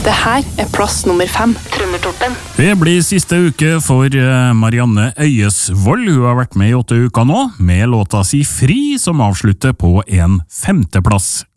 Det her plass nummer 5. Trøndertoppen. Det blir siste uke for Marianne Øyesvold. Hun har vært med i 8 uker nå, med låta si Fri, som avslutter på en 5. plass.